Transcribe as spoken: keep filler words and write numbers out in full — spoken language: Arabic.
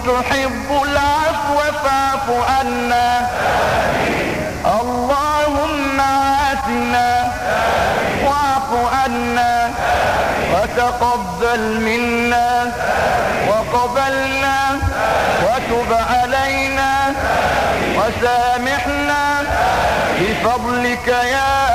تحب العفو فاعف عنا. اللهم عافنا واعف عنا وتقبل منا وقبلنا وتب علينا وسامحنا بفضلك يا